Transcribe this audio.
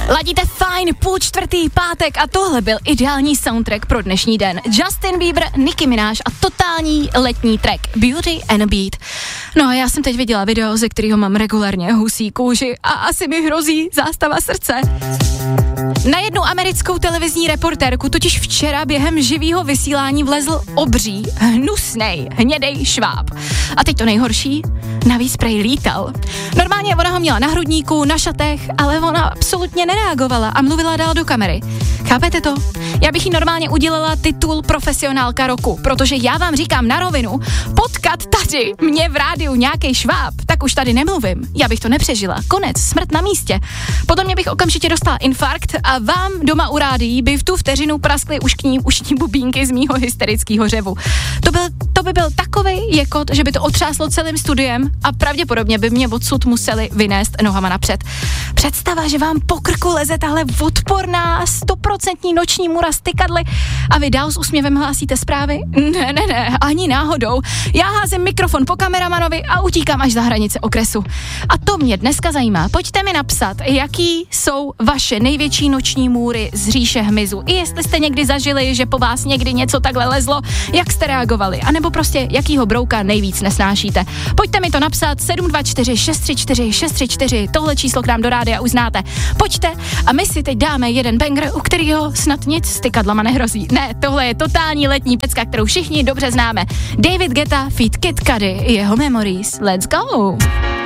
Ladíte fajn, 3:30 pátek a tohle byl ideální soundtrack pro dnešní den. Justin Bieber, Nicki Minaj a totální letní track Beauty and a Beat. No a já jsem teď viděla video, ze kterého mám regulárně husí kůži a asi mi hrozí zástava srdce. Na jednu americkou televizní reportérku totiž včera během živého vysílání vlezl obří, hnusnej, hnědej šváb. A teď to nejhorší, navíc prej lítal. Normálně ona ho měla na hrudníku, na šatech, ale ona absolutně nereagovala a mluvila dál do kamery. Chápete to? Já bych jí normálně udělala titul profesionálka roku, protože já vám říkám na rovinu, potkat tady mě v rádiu nějaký šváb, tak už tady nemluvím. Já bych to nepřežila. Konec, smrt na místě. Potom mě bych okamžitě dostala infarkt a vám doma u rádií by v tu vteřinu praskly ušní bubínky z mýho hysterického řevu. To by byl takovej jekot, že by to otřáslo celým studiem a pravděpodobně by mě odsud museli vynést nohama napřed. Představa, že vám po krku leze tahle odporná 100% noční mura z tykadly a vy dál s úsměvem hlásíte zprávy? Ne, ani náhodou. Já házím mikrofon po kameramanovi a utíkám až za hranice okresu. A to mě dneska zajímá. Pojďte mi napsat, jaký jsou vaše největší noční můry z říše hmyzu. I jestli jste někdy zažili, že po vás někdy něco takhle lezlo, jak jste reagovali, anebo prostě jakýho brouka nejvíc nesnášíte. Pojďte mi to napsat 724 634 634, tohle číslo k nám do rádia už znáte. Pojďte a my si teď dáme jeden banger, u kterého snad nic s tykadlama nehrozí. Ne, tohle je totální letní pecka, kterou všichni dobře známe. David Guetta feat. Kid Cudi, jeho Memories. Let's go!